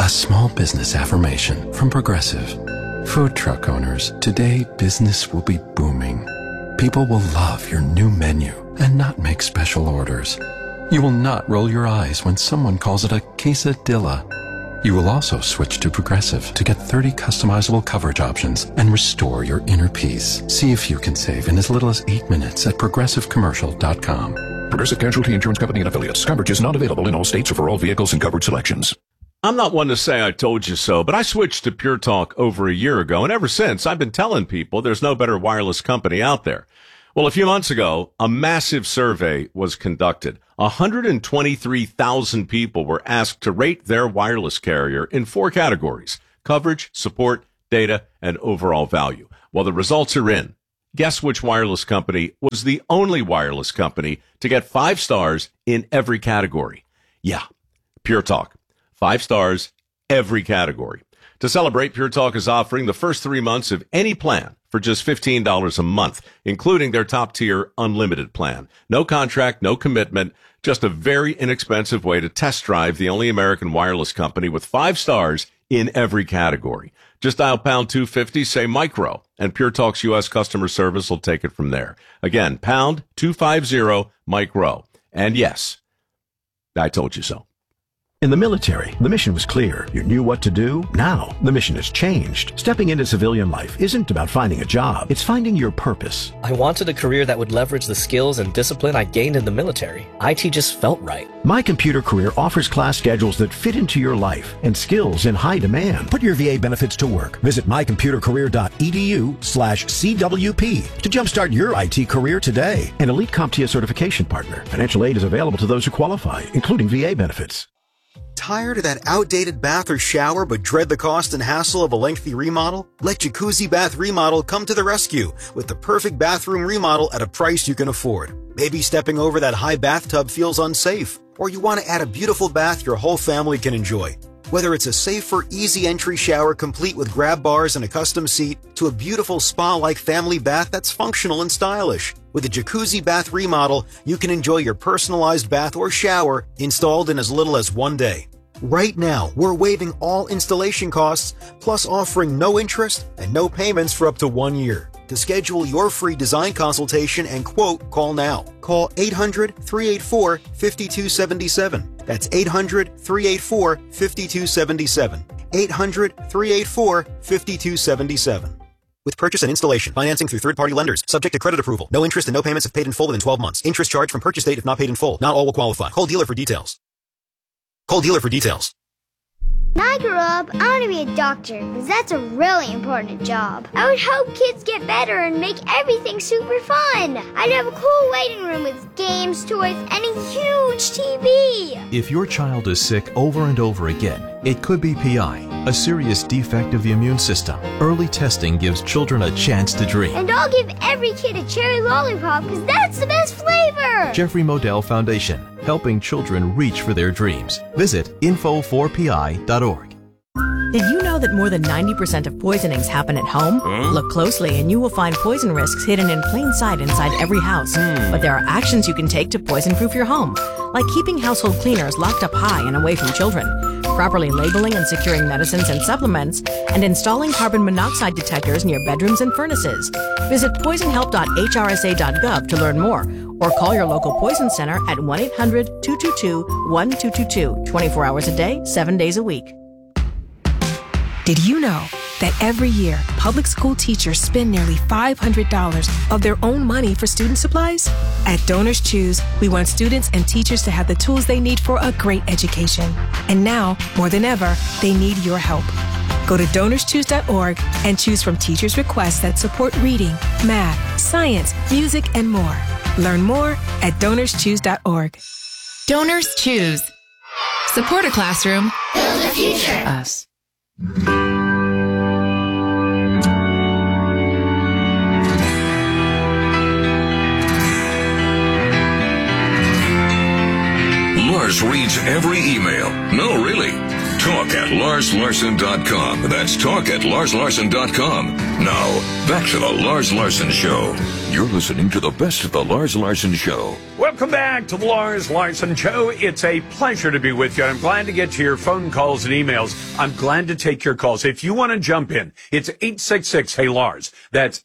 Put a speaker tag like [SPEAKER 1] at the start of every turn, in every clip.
[SPEAKER 1] A small business affirmation from Progressive. Food truck owners, today business will be booming. People will love your new menu and not make special orders. You will not roll your eyes when someone calls it a quesadilla. You will also switch to Progressive to get 30 customizable coverage options and restore your inner peace. See if you can save in as little as 8 minutes at progressivecommercial.com.
[SPEAKER 2] Progressive Casualty Insurance Company and Affiliates. Coverage is not available in all states or for all vehicles and coverage selections.
[SPEAKER 3] I'm not one to say I told you so, but I switched to Pure Talk over a year ago, and ever since, I've been telling people there's no better wireless company out there. Well, a few months ago, a massive survey was conducted. 123,000 people were asked to rate their wireless carrier in 4 categories: coverage, support, data, and overall value. Well, the results are in. Guess which wireless company was the only wireless company to get 5 stars in every category? Yeah, Pure Talk. 5 stars, every category. To celebrate, Pure Talk is offering the first 3 months of any plan for just $15 a month, including their top-tier unlimited plan. No contract, no commitment, just a very inexpensive way to test drive the only American wireless company with 5 stars in every category. Just dial pound 250, say micro, and Pure Talk's U.S. customer service will take it from there. Again, pound 250 micro. And yes, I told you so.
[SPEAKER 4] In the military, the mission was clear. You knew what to do. Now, the mission has changed. Stepping into civilian life isn't about finding a job. It's finding your purpose.
[SPEAKER 5] I wanted a career that would leverage the skills and discipline I gained in the military. IT just felt right.
[SPEAKER 4] My Computer Career offers class schedules that fit into your life and skills in high demand. Put your VA benefits to work. Visit mycomputercareer.edu/CWP to jumpstart your IT career today. An elite CompTIA certification partner. Financial aid is available to those who qualify, including VA benefits.
[SPEAKER 6] Tired of that outdated bath or shower but dread the cost and hassle of a lengthy remodel? Let Jacuzzi Bath Remodel come to the rescue with the perfect bathroom remodel at a price you can afford. Maybe stepping over that high bathtub feels unsafe, or you want to add a beautiful bath your whole family can enjoy. Whether it's a safer, easy entry shower complete with grab bars and a custom seat, to a beautiful spa-like family bath that's functional and stylish. With a Jacuzzi Bath Remodel, you can enjoy your personalized bath or shower installed in as little as 1 day. Right now, we're waiving all installation costs, plus offering no interest and no payments for up to 1 year. To schedule your free design consultation and quote, call now. Call 800-384-5277. That's 800-384-5277. 800-384-5277. With purchase and installation, financing through third-party lenders, subject to credit approval. No interest and no payments if paid in full within 12 months. Interest charged from purchase date if not paid in full. Not all will qualify. Call dealer for details. Call dealer for details.
[SPEAKER 7] When I grow up, I want to be a doctor because that's a really important job. I would help kids get better and make everything super fun. I'd have a cool waiting room with games, toys, and a huge TV.
[SPEAKER 8] If your child is sick over and over again, it could be PI, a serious defect of the immune system. Early testing gives children a chance to dream.
[SPEAKER 7] And I'll give every kid a cherry lollipop because that's the best flavor.
[SPEAKER 8] Jeffrey Modell Foundation, helping children reach for their dreams. Visit info4pi.org.
[SPEAKER 9] Did you know that more than 90% of poisonings happen at home? Look closely and you will find poison risks hidden in plain sight inside every house. But there are actions you can take to poison-proof your home, like keeping household cleaners locked up high and away from children, properly labeling and securing medicines and supplements, and installing carbon monoxide detectors near bedrooms and furnaces. Visit poisonhelp.hrsa.gov to learn more, or call your local poison center at 1-800-222-1222, 24 hours a day, 7 days a week.
[SPEAKER 10] Did you know that every year, public school teachers spend nearly $500 of their own money for student supplies? At Donors Choose, we want students and teachers to have the tools they need for a great education. And now, more than ever, they need your help. Go to DonorsChoose.org and choose from teachers' requests that support reading, math, science, music, and more. Learn more at DonorsChoose.org.
[SPEAKER 11] Donors Choose. Support a classroom.
[SPEAKER 7] Build a future.
[SPEAKER 11] Us.
[SPEAKER 2] Mars reads every email. No, really. Talk at
[SPEAKER 12] LarsLarson.com. That's talk at LarsLarson.com. Now, back to the Lars Larson Show. You're listening to the best of the Lars Larson Show.
[SPEAKER 13] Welcome back to the Lars Larson Show. It's a pleasure to be with you. I'm glad to get to your phone calls and emails. I'm glad to take your calls. If you want to jump in, it's 866-HEY-LARS. That's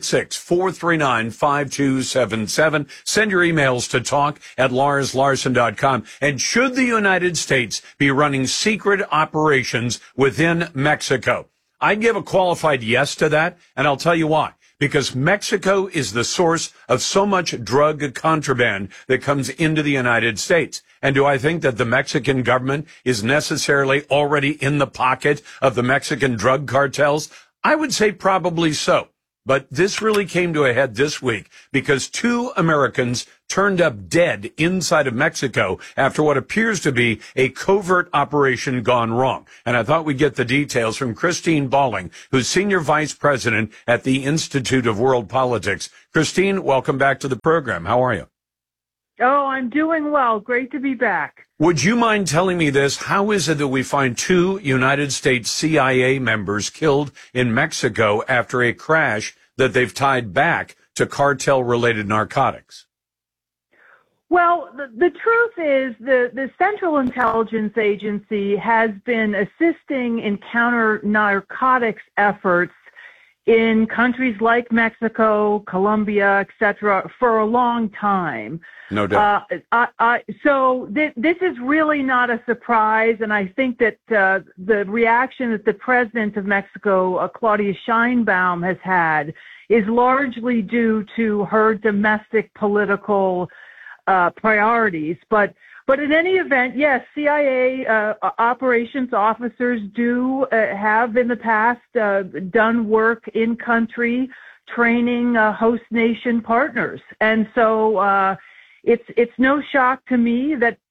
[SPEAKER 13] 866-439-5277. Send your emails to talk at LarsLarson.com. And should the United States be running secret operations within Mexico? I'd give a qualified yes to that, and I'll tell you why. Because Mexico is the source of so much drug contraband that comes into the United States. And do I think that the Mexican government is necessarily already in the pocket of the Mexican drug cartels? I would say probably so. But this really came to a head this week because 2 Americans turned up dead inside of Mexico after what appears to be a covert operation gone wrong. And I thought we'd get the details from Christine Balling, who's Senior Vice President at the Institute of World Politics. Christine, welcome back to the program. How are you?
[SPEAKER 14] Oh, I'm doing well. Great to be back.
[SPEAKER 13] Would you mind telling me this? How is it that we find 2 United States CIA members killed in Mexico after a crash that they've tied back to cartel-related narcotics?
[SPEAKER 14] Well, the truth is the Central Intelligence Agency has been assisting in counter-narcotics efforts in countries like Mexico, Colombia, etc., for a long time.
[SPEAKER 13] No doubt.
[SPEAKER 14] So this is really not a surprise, and I think that the reaction that the president of Mexico, Claudia Sheinbaum, has had is largely due to her domestic political priorities. But in any event, yes, CIA operations officers do have in the past done work in country training host nation partners, and so it's no shock to me that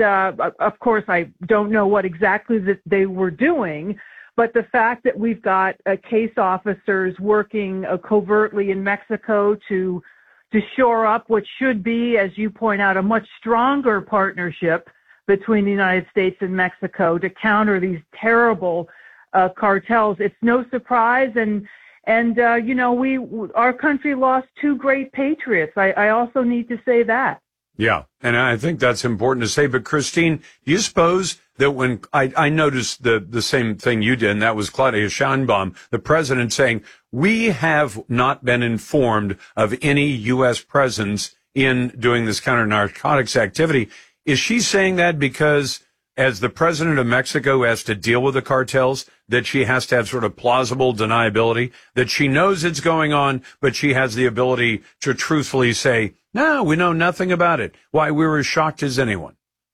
[SPEAKER 14] of course I don't know what exactly that they were doing, but the fact that we've got case officers working covertly in Mexico to shore up what should be, as you point out, a much stronger partnership between the United States and Mexico to counter these terrible cartels. It's no surprise, and you know, our country lost 2 great patriots. I also need to say that.
[SPEAKER 13] Yeah, and I think that's important to say. But Christine, do you suppose that when I noticed the same thing you did, and that was Claudia Sheinbaum, the president, saying, we have not been informed of any U.S. presence in doing this counter-narcotics activity. Is she saying that because as the president of Mexico has to deal with the cartels, that she has to have sort of plausible deniability, that she knows it's going on, but she has the ability to truthfully say, no, we know nothing about it. Why, we were as shocked as anyone.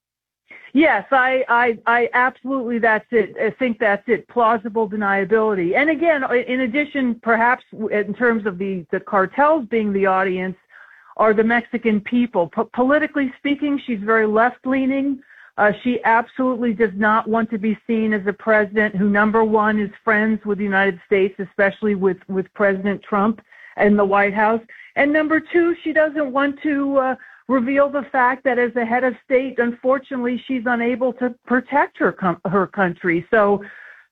[SPEAKER 14] Yes, I absolutely, that's it. I think that's it. Plausible deniability. And again, in addition, perhaps in terms of the cartels being the audience, are the Mexican people. Politically speaking, she's very left-leaning. She absolutely does not want to be seen as a president who, number one, is friends with the United States, especially with President Trump and the White House. And number two, she doesn't want to reveal the fact that as a head of state, unfortunately, she's unable to protect her country. So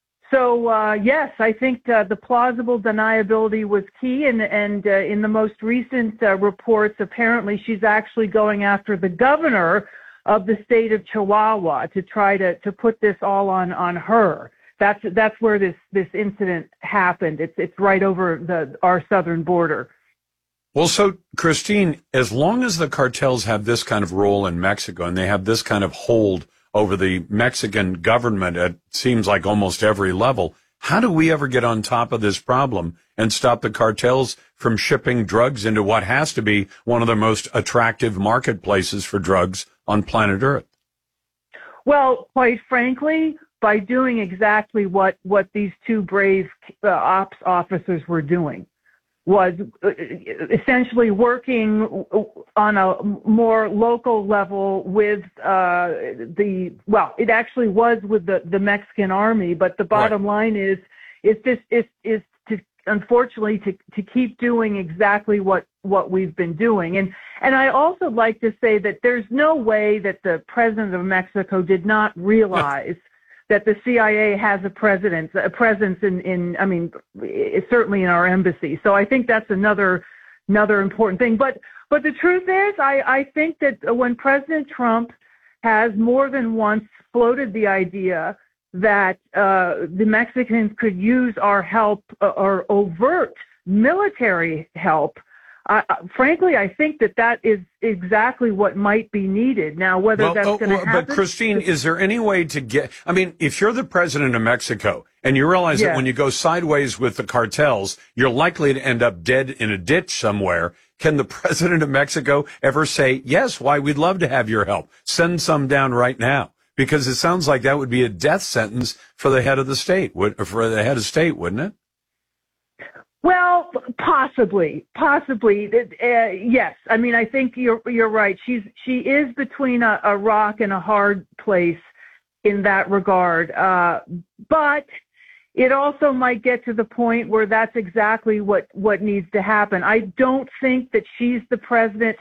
[SPEAKER 14] yes, I think the plausible deniability was key. And in the most recent reports, apparently she's actually going after the governor of the state of Chihuahua to try to put this all on her. That's where this incident happened. It's right over our southern border.
[SPEAKER 13] Well, so, Christine, as long as the cartels have this kind of role in Mexico and they have this kind of hold over the Mexican government at seems like almost every level, how do we ever get on top of this problem and stop the cartels from shipping drugs into what has to be one of the most attractive marketplaces for drugs on planet Earth?
[SPEAKER 14] Well, quite frankly, by doing exactly what these 2 brave ops officers were doing. Was essentially working on a more local level with it actually was with the Mexican army, but the bottom line is to unfortunately to keep doing exactly what we've been doing. And I also like to say that there's no way that the president of Mexico did not realize that the CIA has a presence in I mean, certainly in our embassy. So I think that's another important thing. But the truth is, I think that when President Trump has more than once floated the idea that the Mexicans could use our help or overt military help, frankly, I think that is exactly what might be needed. Now, whether that's going to happen.
[SPEAKER 13] But Christine, is there any way to get, I mean, if you're the president of Mexico and you realize that when you go sideways with the cartels, you're likely to end up dead in a ditch somewhere, can the president of Mexico ever say, yes, why, we'd love to have your help. Send some down right now. Because it sounds like that would be a death sentence for the head of the state, wouldn't it?
[SPEAKER 14] Well, possibly. Yes. I mean, I think you're right. She is between a rock and a hard place in that regard. But it also might get to the point where that's exactly what needs to happen. I don't think that she's the president